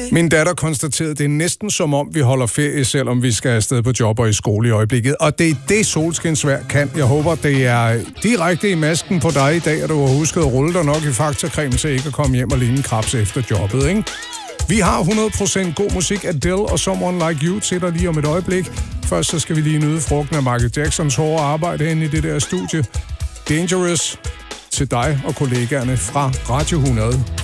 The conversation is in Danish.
Min datter konstaterede, det er næsten som om, vi holder ferie, selvom vi skal afsted på job og i skole i øjeblikket. Og det er det, solskinsvejr kan. Jeg håber, det er direkte i masken på dig i dag, at du har husket at rulle dig nok i Fakta-creme til ikke at komme hjem og ligne en krebs efter jobbet, ikke? Vi har 100% god musik. Adele og Someone Like You til dig lige om et øjeblik. Først så skal vi lige nyde frugten af Michael Jacksons hårde arbejde herinde i det der studie. Dangerous til dig og kollegaerne fra Radio 100.